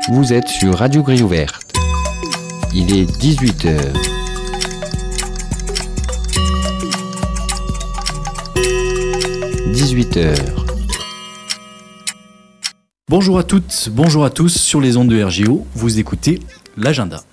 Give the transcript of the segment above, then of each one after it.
Vous êtes sur Radio Grille Ouverte. Il est 18h. Bonjour à toutes, bonjour à tous sur les ondes de RGO, vous écoutez l'agenda.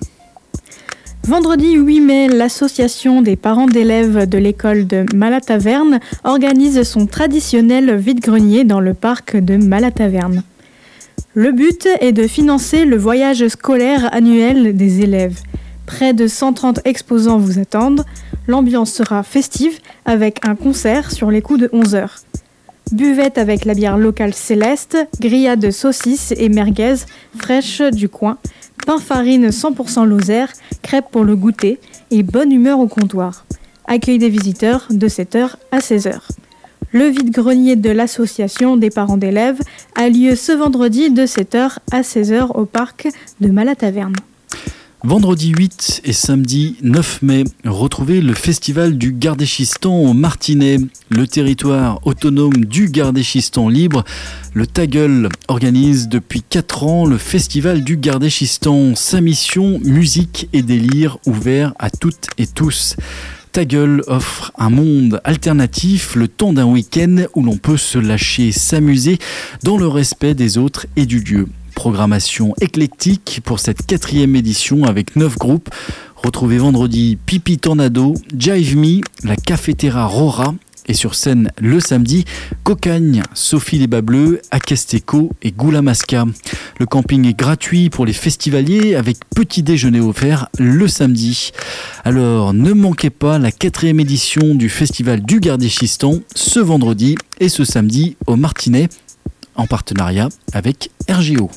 Vendredi 8 mai, l'association des parents d'élèves de l'école de Malataverne organise son traditionnel vide-grenier dans le parc de Malataverne. Le but est de financer le voyage scolaire annuel des élèves. Près de 130 exposants vous attendent. L'ambiance sera festive avec un concert sur les coups de 11h. Buvette avec la bière locale Céleste, grillade de saucisses et merguez fraîches du coin, pain farine 100% Lozère, crêpes pour le goûter et bonne humeur au comptoir. Accueil des visiteurs de 7h à 16h. Le vide-grenier de l'association des parents d'élèves a lieu ce vendredi de 7h à 16h au parc de Malataverne. Vendredi 8 et samedi 9 mai, retrouvez le festival du Gardéchistan au Martinet, le territoire autonome du Gardéchistan libre. Le Ta-Gueule organise depuis 4 ans le festival du Gardéchistan. Sa mission, musique et délire ouvert à toutes et tous. Ta-Gueule offre un monde alternatif, le temps d'un week-end où l'on peut se lâcher, s'amuser dans le respect des autres et du lieu. Programmation éclectique pour cette 4e édition avec 9 groupes. Retrouvez vendredi Pipi Tornado, Jive Me, la Cafetera Rora et sur scène le samedi Cocagne, Sophie les Bas Bleus, Akasteco et Goulamasca. Le camping est gratuit pour les festivaliers avec petit déjeuner offert le samedi. Alors ne manquez pas la 4e édition du festival du Gardéchistan ce vendredi et ce samedi au Martinet en partenariat avec RGO.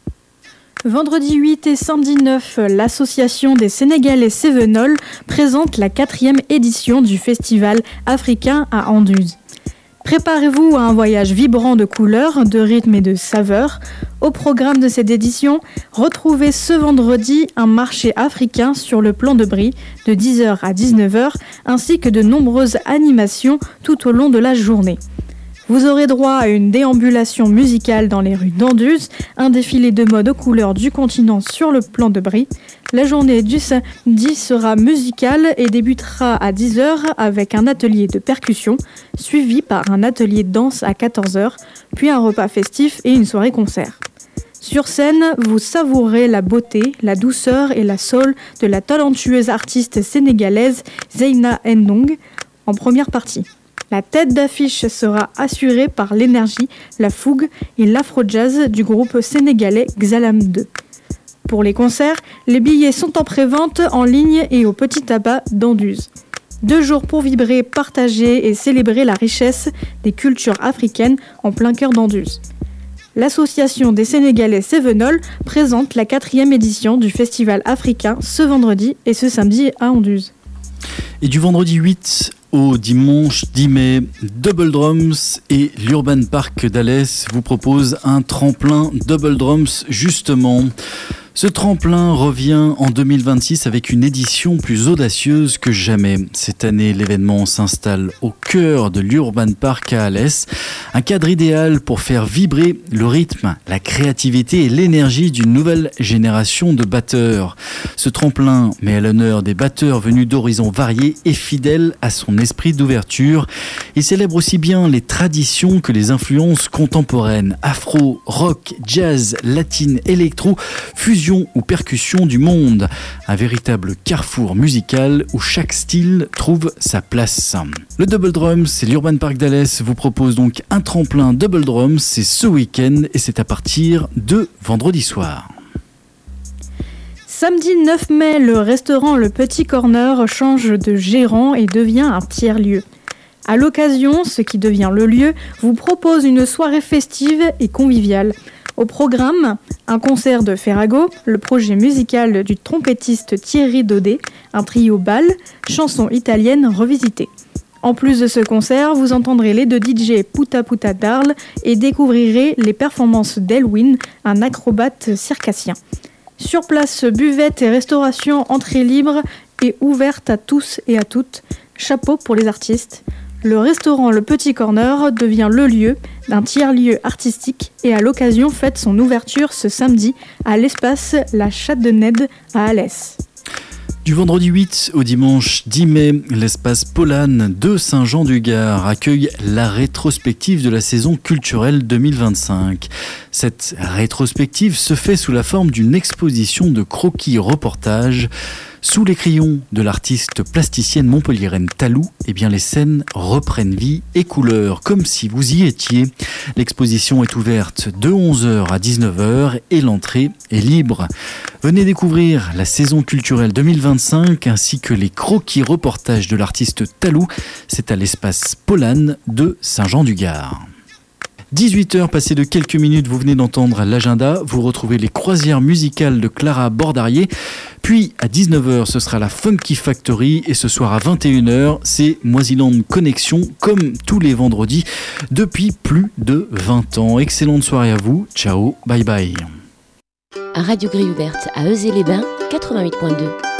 Vendredi 8 et samedi 9, l'association des Sénégalais Cévenol présente la 4e édition du festival africain à Anduze. Préparez-vous à un voyage vibrant de couleurs, de rythmes et de saveurs. Au programme de cette édition, retrouvez ce vendredi un marché africain sur le plan de Brie de 10h à 19h ainsi que de nombreuses animations tout au long de la journée. Vous aurez droit à une déambulation musicale dans les rues d'Anduze, un défilé de mode aux couleurs du continent sur le plan de Brie. La journée du samedi sera musicale et débutera à 10h avec un atelier de percussion, suivi par un atelier de danse à 14h, puis un repas festif et une soirée concert. Sur scène, vous savourez la beauté, la douceur et la soul de la talentueuse artiste sénégalaise Zeyna Ndong en première partie. La tête d'affiche sera assurée par l'énergie, la fougue et l'afro-jazz du groupe sénégalais Xalam 2. Pour les concerts, les billets sont en pré-vente en ligne et au Petit Tabac d'Anduze. 2 jours pour vibrer, partager et célébrer la richesse des cultures africaines en plein cœur d'Anduze. L'association des Sénégalais Cévenol présente la 4e édition du festival africain ce vendredi et ce samedi à Anduze. Et du vendredi 8 au dimanche 10 mai, Double Drums et l'Urban Park d'Alès vous proposent un tremplin Double Drums justement. Ce tremplin revient en 2026 avec une édition plus audacieuse que jamais. Cette année, l'événement s'installe au cœur de l'Urban Park à Alès. Un cadre idéal pour faire vibrer le rythme, la créativité et l'énergie d'une nouvelle génération de batteurs. Ce tremplin met à l'honneur des batteurs venus d'horizons variés et fidèles à son esprit d'ouverture. Il célèbre aussi bien les traditions que les influences contemporaines, afro, rock, jazz, latine, électro, fusion ou percussion du monde. Un véritable carrefour musical où chaque style trouve sa place. Le Double Drums et l'Urban Park d'Alès vous proposent donc un tremplin Double Drums, c'est ce week-end et c'est à partir de vendredi soir. Samedi 9 mai, le restaurant Le Petit Corner change de gérant et devient un tiers-lieu. À l'occasion, ce qui devient le lieu vous propose une soirée festive et conviviale. Au programme, un concert de Ferrago, le projet musical du trompettiste Thierry Daudet, un trio bal, chansons italiennes revisitées. En plus de ce concert, vous entendrez les 2 DJ Puta Puta d'Arles et découvrirez les performances d'Elwin, un acrobate circassien. Sur place, buvette et restauration entrée libre et ouverte à tous et à toutes. Chapeau pour les artistes. Le restaurant Le Petit Corner devient le lieu d'un tiers-lieu artistique et à l'occasion fête son ouverture ce samedi à l'espace La Chatte de Ned à Alès. Du vendredi 8 au dimanche 10 mai, l'espace Polane de Saint-Jean-du-Gard accueille la rétrospective de la saison culturelle 2025. Cette rétrospective se fait sous la forme d'une exposition de croquis-reportages. Sous les crayons de l'artiste plasticienne montpelliéraine Talou, les scènes reprennent vie et couleur, comme si vous y étiez. L'exposition est ouverte de 11h à 19h et l'entrée est libre. Venez découvrir la saison culturelle 2025 ainsi que les croquis-reportages de l'artiste Talou. C'est à l'espace Polane de Saint-Jean-du-Gard. 18h passées de quelques minutes, vous venez d'entendre l'agenda. Vous retrouvez les croisières musicales de Clara Bordarier. Puis à 19h, ce sera la Funky Factory. Et ce soir à 21h, c'est Moisiland Connexion, comme tous les vendredis, depuis plus de 20 ans. Excellente soirée à vous. Ciao, bye bye. Radio Grille Ouverte à Euzé-les-Bains, 88.2.